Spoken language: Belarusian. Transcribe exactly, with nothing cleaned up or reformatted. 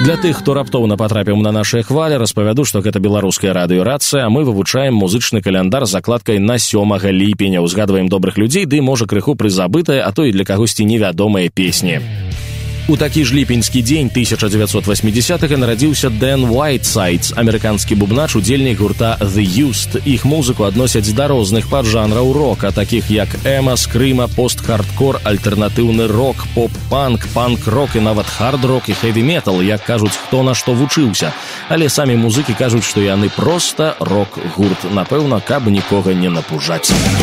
Для тых, хто раптоўна патрапіў на нашыя хвалі, распавяду, што гэта беларуская радыёрацыя, а мы вывучаем музычны каляндар з закладкай на сёмага ліпеня, узгадваем добрых людзей, ды, можа, крыху прызабытыя, а то і для кагосьці невядомыя песні. У такі ж ліпеньскі дзень тысяча дзевяцьсот васьмідзесятых нарадзіўся Дэн Уайтсайдс, амерыканскі бубнач, удзельнік гурта The Used. Іх музыку адносяць да розных паджанраў рока, такіх як эма, скрыма, пост-хардкор, альтэрнатыўны рок, поп-панк, панк-рок і нават хард-рок і хэві-метал, як кажуць, хто на што вучыўся. Але самі музыкі кажуць, што яны проста рок-гурт, напэўна, каб нікога не напужаць.